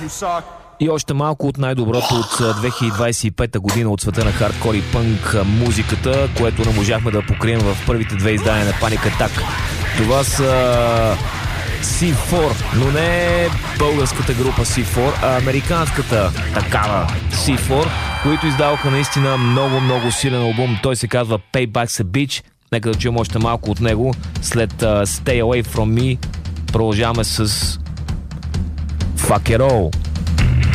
И още малко от най-доброто от 2025 година от света на хардкор и пънк музиката, което не можахме да покрием в първите две издания на Panic Attack. Това са C4, но не българската група C4, а американската такава C4, които издаваха наистина много силен албум. Той се казва Payback's a Bitch. Нека да чуем още малко от него. След Stay Away From Me продължаваме с Fuck It All.